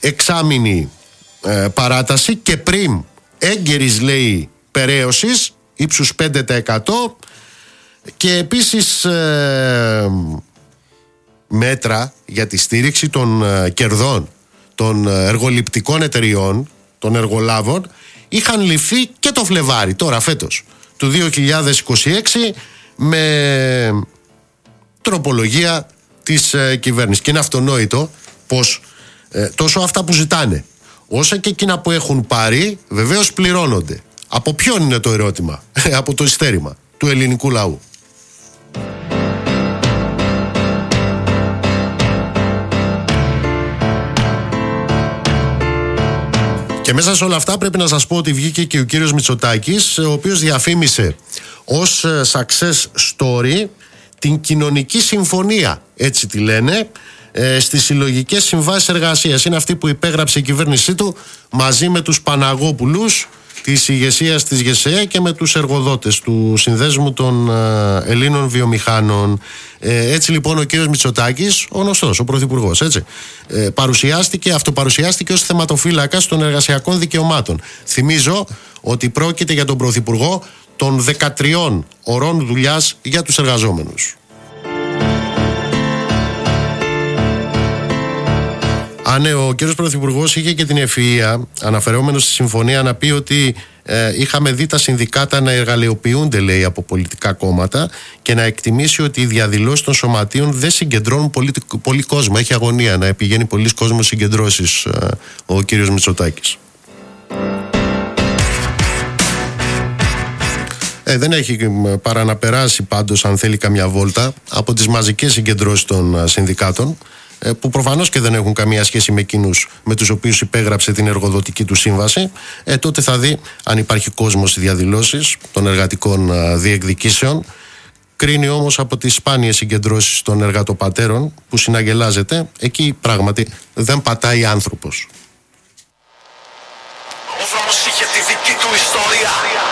εξάμηνη παράταση και πριν έγκαιρης, λέει, περαίωσης ύψους 5%, και επίσης μέτρα για τη στήριξη των κερδών των εργοληπτικών εταιριών, των εργολάβων, είχαν ληφθεί και το Φλεβάρι, τώρα φέτος, του 2026, με τροπολογία της κυβέρνησης. Και είναι αυτονόητο πως τόσο αυτά που ζητάνε όσα και εκείνα που έχουν πάρει βεβαίως πληρώνονται. Από ποιον είναι το ερώτημα? Από το ειστέρημα του ελληνικού λαού. Και μέσα σε όλα αυτά πρέπει να σας πω ότι βγήκε και ο κύριος Μητσοτάκης, ο οποίος διαφήμισε ως success story την κοινωνική συμφωνία, έτσι τη λένε, στις συλλογικές συμβάσεις εργασίας. Είναι αυτή που υπέγραψε η κυβέρνησή του μαζί με τους Παναγόπουλους της ηγεσίας της ΓΕΣΕ και με τους εργοδότες του Συνδέσμου των Ελλήνων Βιομηχάνων. Έτσι λοιπόν ο κύριος Μητσοτάκης, ο γνωστός, ο πρωθυπουργός, έτσι, αυτοπαρουσιάστηκε ως θεματοφύλακας των εργασιακών δικαιωμάτων. Θυμίζω ότι πρόκειται για τον πρωθυπουργό των 13 ωρών δουλειάς για τους εργαζόμενους. Ο κύριος Πρωθυπουργός είχε και την ευφυΐα, αναφερόμενος στη συμφωνία, να πει ότι είχαμε δει τα συνδικάτα να εργαλειοποιούνται, λέει, από πολιτικά κόμματα, και να εκτιμήσει ότι οι διαδηλώσεις των σωματείων δεν συγκεντρώνουν πολύ κόσμο. Έχει αγωνία να πηγαίνει πολλοί κόσμος συγκεντρώσεις ο κύριος Μητσοτάκης. Δεν έχει παρά να περάσει πάντως, αν θέλει, καμιά βόλτα από τις μαζικές συγκεντρώσεις των συνδικάτων, που προφανώς και δεν έχουν καμία σχέση με εκείνους με τους οποίους υπέγραψε την εργοδοτική του σύμβαση. Τότε θα δει αν υπάρχει κόσμος στις διαδηλώσεις των εργατικών διεκδικήσεων. Κρίνει όμως από τις σπάνιες συγκεντρώσεις των εργατοπατέρων που συναγελάζεται, εκεί πράγματι δεν πατάει άνθρωπος. Ο δρόμος είχε τη δική του ιστορία.